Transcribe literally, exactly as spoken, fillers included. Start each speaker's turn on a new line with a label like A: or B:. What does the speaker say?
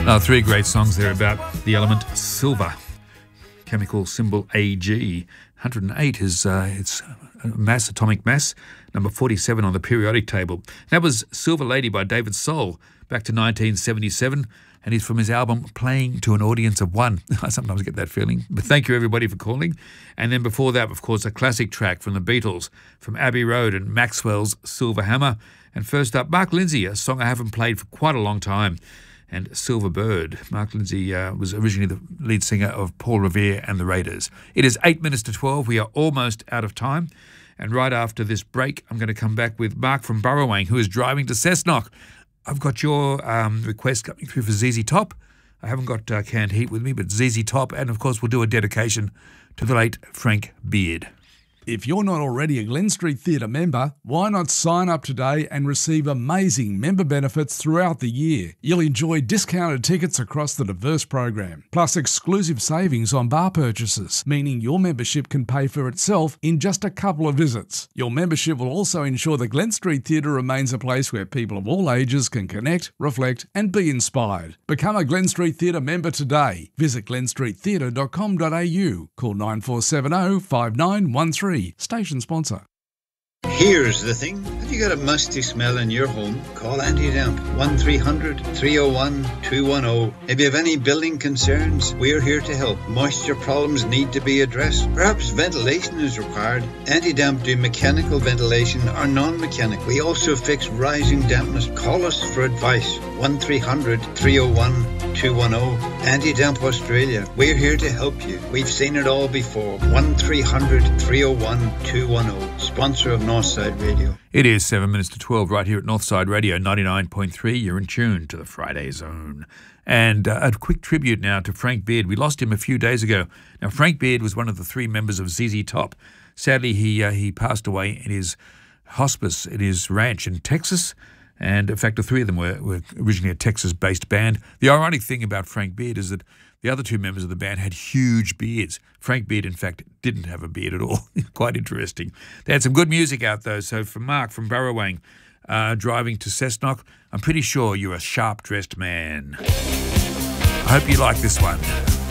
A: Uh, three great songs there about the element silver. Chemical symbol A G. one hundred eight is uh, its mass, atomic mass, number forty-seven on the periodic table. That was Silver Lady by David Soul, back to nineteen seventy-seven, and it's from his album Playing to an Audience of One. I sometimes get that feeling. But thank you, everybody, for calling. And then before that, of course, a classic track from the Beatles, from Abbey Road and Maxwell's Silver Hammer. And first up, Mark Lindsay, a song I haven't played for quite a long time, and Silver Bird. Mark Lindsay uh, was originally the lead singer of Paul Revere and the Raiders. It is eight minutes to twelve. We are almost out of time. And right after this break, I'm going to come back with Mark from Burrowang, who is driving to Cessnock. I've got your um, request coming through for Z Z Top. I haven't got uh, Canned Heat with me, but Z Z Top. And, of course, we'll do a dedication to the late Frank Beard.
B: If you're not already a Glen Street Theatre member, why not sign up today and receive amazing member benefits throughout the year? You'll enjoy discounted tickets across the diverse program, plus exclusive savings on bar purchases, meaning your membership can pay for itself in just a couple of visits. Your membership will also ensure the Glen Street Theatre remains a place where people of all ages can connect, reflect and be inspired. Become a Glen Street Theatre member today. Visit glen street theatre dot com dot a u. Call nine four seven zero, five nine one three. Station sponsor.
C: Here's the thing. Have you got a musty smell in your home? Call Anti-Damp. one three hundred, three oh one, two one oh. If you have any building concerns, we're here to help. Moisture problems need to be addressed. Perhaps ventilation is required. Anti-Damp do mechanical ventilation or non-mechanical. We also fix rising dampness. Call us for advice. one three hundred, three oh one, two one oh. Anti-Damp Australia. We're here to help you. We've seen it all before. one three hundred, three oh one, two one oh. Sponsor of Northside Radio.
A: It is seven minutes to twelve right here at Northside Radio ninety-nine point three. You're in tune to the Friday Zone. And uh, a quick tribute now to Frank Beard. We lost him a few days ago. Now, Frank Beard was one of the three members of Z Z Top. Sadly, he uh, he passed away in his hospice, in his ranch in Texas. And, in fact, the three of them were, were originally a Texas-based band. The ironic thing about Frank Beard is that the other two members of the band had huge beards. Frank Beard, in fact, didn't have a beard at all. Quite interesting. They had some good music out, though. So for Mark from Burrowang, uh, driving to Cessnock, I'm pretty sure you're a sharp-dressed man. I hope you like this one.